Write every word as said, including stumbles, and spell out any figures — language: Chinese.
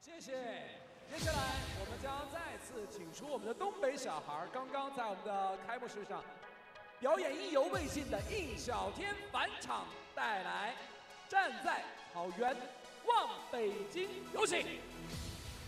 谢谢。接下来我们将再次请出我们的东北小孩，刚刚在我们的开幕式上表演意犹未尽的印小天返场，带来《站在草原望北京》，有请。